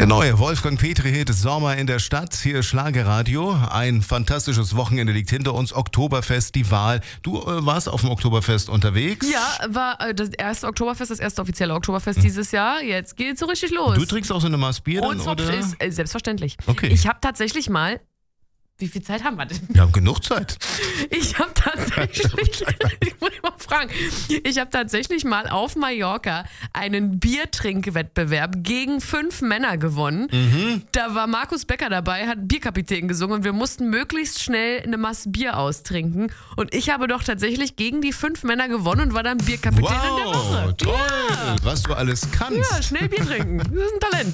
Der neue Wolfgang Petri-Hit Sommer in der Stadt. Hier ist Schlagerradio. Ein fantastisches Wochenende liegt hinter uns. Oktoberfest, die Wahl. Du warst auf dem Oktoberfest unterwegs? Ja, war das erste Oktoberfest, das erste offizielle Oktoberfest dieses Jahr. Jetzt geht's so richtig los. Du trinkst auch so eine Maß Bier dann, Und oder? ist selbstverständlich. Okay. Ich habe tatsächlich mal... Wie viel Zeit haben wir denn? Wir haben genug Zeit. Ich habe tatsächlich, ich muss mal fragen, ich habe tatsächlich mal auf Mallorca einen Biertrinkwettbewerb gegen 5 Männer gewonnen. Da war Markus Becker dabei, hat Bierkapitän gesungen und wir mussten möglichst schnell eine Maß Bier austrinken. Und ich habe doch tatsächlich gegen die 5 Männer gewonnen und war dann Bierkapitän in der Woche. Toll, was du alles kannst. Ja, schnell Bier trinken. Das ist ein Talent.